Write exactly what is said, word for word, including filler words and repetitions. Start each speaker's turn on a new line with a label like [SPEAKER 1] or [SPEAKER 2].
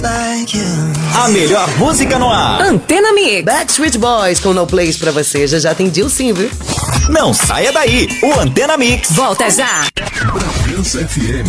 [SPEAKER 1] A melhor música no ar.
[SPEAKER 2] Antena Mix. Backstreet Boys com No Place pra você. Já já tem Dil sim, viu?
[SPEAKER 1] Não saia daí. O Antena Mix
[SPEAKER 2] volta já.
[SPEAKER 3] Bragança F M.